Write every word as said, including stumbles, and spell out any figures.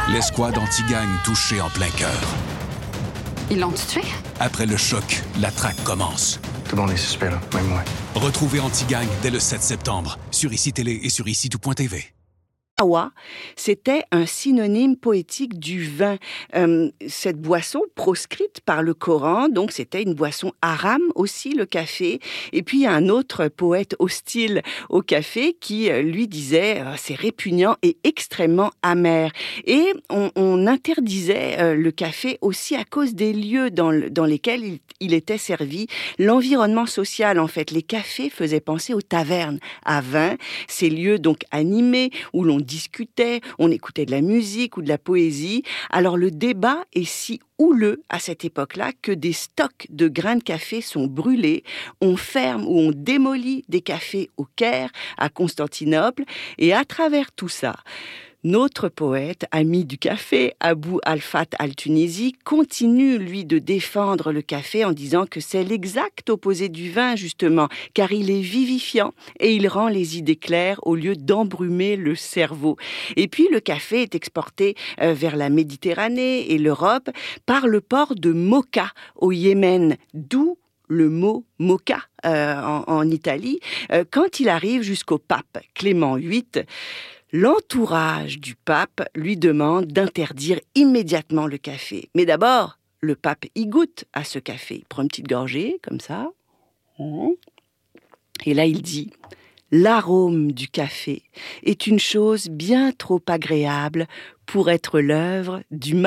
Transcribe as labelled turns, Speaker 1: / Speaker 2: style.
Speaker 1: L'escouade anti-gang touchée en plein cœur.
Speaker 2: Ils l'ont tué?
Speaker 1: Après le choc, la traque commence.
Speaker 3: Tout le monde est suspect, là, même moi.
Speaker 1: Retrouvez Anti-Gang dès le sept septembre sur I C I Télé et sur ici tout point T V.
Speaker 4: Kawa, c'était un synonyme poétique du vin. Euh, cette boisson proscrite par le Coran, donc c'était une boisson haram aussi, le café. Et puis il y a un autre poète hostile au café qui euh, lui disait euh, c'est répugnant et extrêmement amer. Et on, on interdisait euh, le café aussi à cause des lieux dans, le, dans lesquels il, il était servi. L'environnement social, en fait, les cafés faisaient penser aux tavernes à vin, ces lieux donc animés où l'on discutait, on écoutait de la musique ou de la poésie. Alors le débat est si houleux à cette époque-là que des stocks de grains de café sont brûlés. On ferme ou on démolit des cafés au Caire, à Constantinople. Et à travers tout ça, notre poète, ami du café, Abou Alfat al-Tunisi, continue, lui, de défendre le café en disant que c'est l'exact opposé du vin, justement, car il est vivifiant et il rend les idées claires au lieu d'embrumer le cerveau. Et puis, le café est exporté euh, vers la Méditerranée et l'Europe par le port de Mocha, au Yémen, d'où le mot mocha euh, en, en Italie, euh, quand il arrive jusqu'au pape Clément huit. L'entourage du pape lui demande d'interdire immédiatement le café. Mais d'abord, le pape y goûte à ce café. Il prend une petite gorgée, comme ça. Et là, il dit « L'arôme du café est une chose bien trop agréable pour être l'œuvre du malin. »